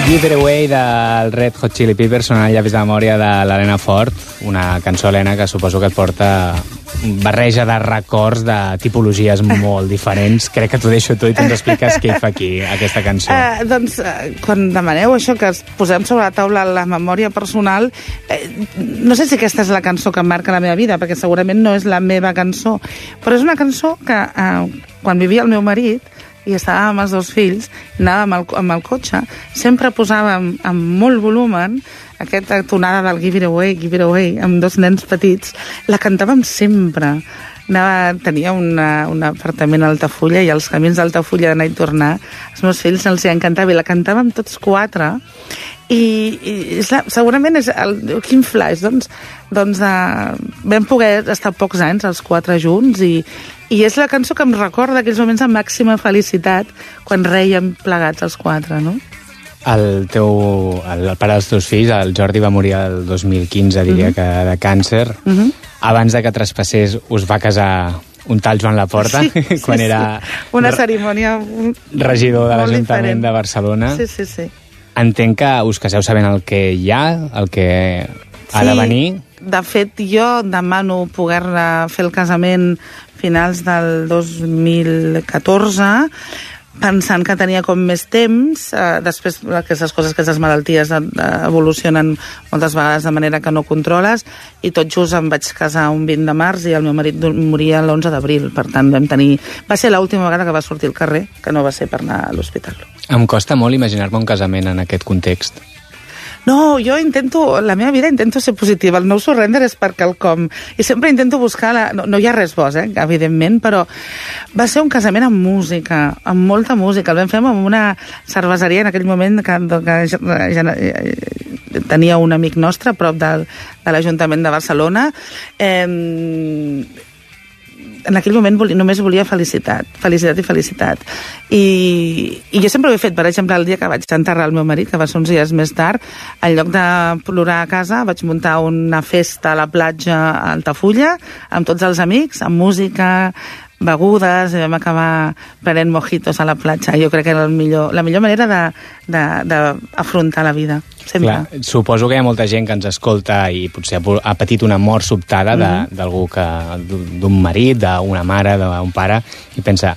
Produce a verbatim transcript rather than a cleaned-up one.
Give It Away del Red Hot Chili Peppers sonant llavis de memòria de l'Helena Fort, una cançó, Helena, que suposo que et porta barreja de records de tipologies molt diferents. Crec que t'ho deixo tu i tu ens expliques què hi fa aquí, aquesta cançó. Uh, doncs, uh, quan demaneu això, que posem sobre la taula la memòria personal, eh, no sé si aquesta és la cançó que marca la meva vida, perquè segurament no és la meva cançó, però és una cançó que uh, quan vivia el meu marit i estàvem amb els dos fills, anàvem amb el, amb el cotxe, sempre posàvem amb molt volumen aquesta tonada del Give It Away, Give It Away, amb dos nens petits, la cantàvem sempre. Anava, tenia una, un apartament a Altafulla i els camins d'Altafulla d'anar i tornar, els meus fills els hi encantava i la cantàvem tots quatre i, i és la, segurament és el, quin flash, doncs, doncs uh, vam poder estar pocs anys els quatre junts i, i és la cançó que em recorda aquells moments de màxima felicitat quan reiem plegats els quatre, no? El teu, el, el pare dels teus fills, el Jordi, va morir el dos mil quinze, diria, uh-huh. que de càncer. Uh-huh. Abans de que traspassés, us va casar un tal Joan Laporta, sí, quan sí, era... Sí. Una cerimònia regidor de l'Ajuntament de Barcelona. Sí, sí, sí. Entenc que us caseu sabent el que hi ha, el que ha sí, de venir. De fet, jo demano poder fer el casament finals del dos mil catorze, pensant que tenia com més temps, eh, després aquestes coses, aquestes malalties eh, evolucionen moltes vegades de manera que no controles, i tot just em vaig casar un vint de març i el meu marit moria l'onze d'abril, per tant vam tenir... Va ser l'última vegada que va sortir al carrer, que no va ser per anar a l'hospital. Em costa molt imaginar-me un casament en aquest context. No, jo intento, la meva vida intento ser positiva, el No Surrender és per quelcom, i sempre intento buscar, la, no, no hi ha res bo, eh, evidentment, però va ser un casament amb música, amb molta música, el vam fer amb una cerveseria en aquell moment que, que ja, ja, tenia un amic nostre a prop del, de l'Ajuntament de Barcelona. eh, en aquell moment volia, només volia felicitat, felicitat i felicitat. I, I jo sempre ho he fet, per exemple, el dia que vaig enterrar el meu marit, que va ser uns dies més tard, en lloc de plorar a casa, vaig muntar una festa a la platja a Altafulla, amb tots els amics, amb música, begudes, i vam acabar prenent mojitos a la platja. Jo crec que era el millor, la millor manera d'afrontar la vida. Sempre. Clar, suposo que hi ha molta gent que ens escolta i potser ha patit una mort sobtada mm-hmm. d'algú que d'un marit, d'una mare, d'un pare, i pensa,